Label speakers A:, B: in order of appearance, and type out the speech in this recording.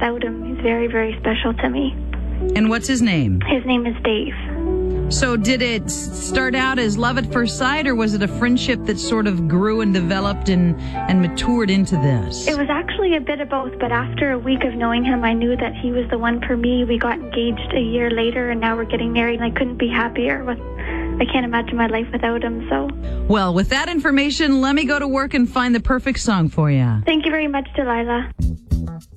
A: without him. He's very, very special to me.
B: And what's his name?
A: His name is Dave.
B: So did it start out as love at first sight, or was it a friendship that sort of grew and developed and matured into this?
A: It was actually a bit of both, but after a week of knowing him, I knew that he was the one for me. We got engaged a year later, and now we're getting married, and I couldn't be happier. I can't imagine my life without him, so...
B: Well, with that information, let me go to work and find the perfect song for you.
A: Thank you very much, Delilah.